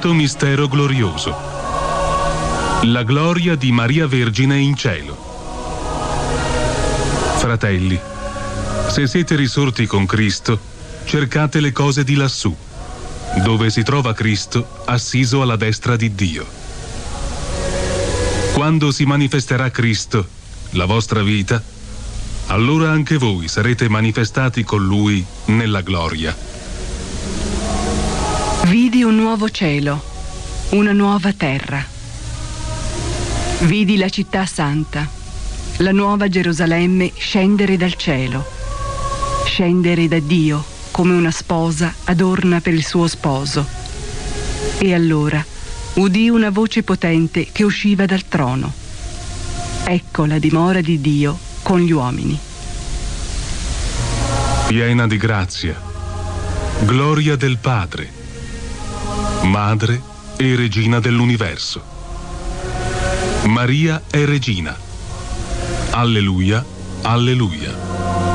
Quinto mistero glorioso. La gloria di Maria Vergine in cielo. Fratelli, se siete risorti con Cristo, cercate le cose di lassù, dove si trova Cristo assiso alla destra di Dio. Quando si manifesterà Cristo, la vostra vita, allora anche voi sarete manifestati con Lui nella gloria. Vidi un nuovo cielo, una nuova terra. Vidi la città santa, la nuova Gerusalemme scendere dal cielo, scendere da Dio come una sposa adorna per il suo sposo. E allora udì una voce potente che usciva dal trono. Ecco la dimora di Dio con gli uomini. Piena di grazia, gloria del Padre, Madre e Regina dell'universo. Maria è Regina. Alleluia, alleluia.